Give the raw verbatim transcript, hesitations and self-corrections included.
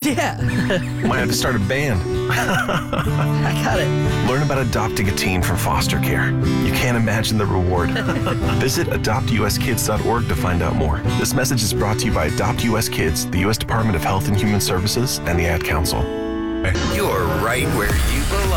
Yeah. Might have to start a band. I got it. Learn about adopting a teen from foster care. You can't imagine the reward. Visit adopt u s kids dot org to find out more. This message is brought to you by Adopt U S Kids, the U S Department of Health and Human Services, and the Ad Council. You're right where you belong.